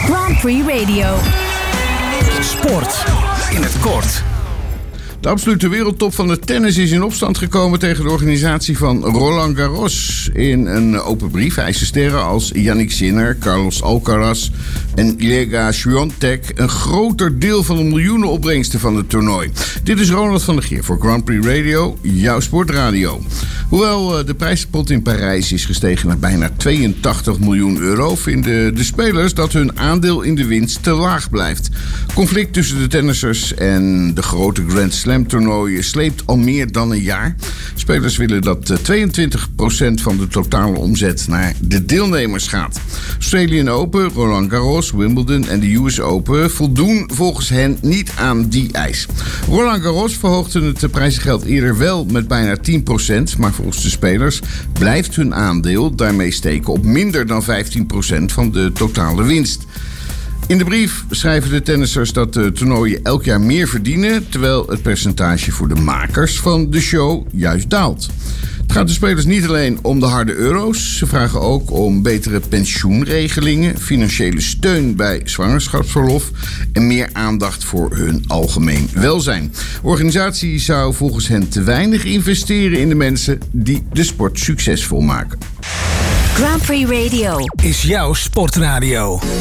Grand Prix Radio. Sport in het kort. De absolute wereldtop van het tennis is in opstand gekomen tegen de organisatie van Roland Garros. In een open brief eisen sterren als Yannick Sinner, Carlos Alcaraz en Iga Swiatek een groter deel van de miljoenenopbrengsten van het toernooi. Dit is Ronald van der Geer voor Grand Prix Radio, jouw sportradio. Hoewel de prijzenpot in Parijs is gestegen naar bijna 82 miljoen euro... vinden de spelers dat hun aandeel in de winst te laag blijft. Conflict tussen de tennissers en de grote Grand Slam toernooien sleept al meer dan een jaar. Spelers willen dat 22% van de totale omzet naar de deelnemers gaat. Australian Open, Roland Garros, Wimbledon en de US Open voldoen volgens hen niet aan die eis. Roland Garros verhoogde het prijzengeld eerder wel met bijna 10%, maar volgens de spelers blijft hun aandeel daarmee steken op minder dan 15% van de totale winst. In de brief schrijven de tennissers dat de toernooien elk jaar meer verdienen, terwijl het percentage voor de makers van de show juist daalt. Het gaat de spelers niet alleen om de harde euro's. Ze vragen ook om betere pensioenregelingen, financiële steun bij zwangerschapsverlof en meer aandacht voor hun algemeen welzijn. De organisatie zou volgens hen te weinig investeren in de mensen die de sport succesvol maken. Grand Prix Radio Is jouw sportradio.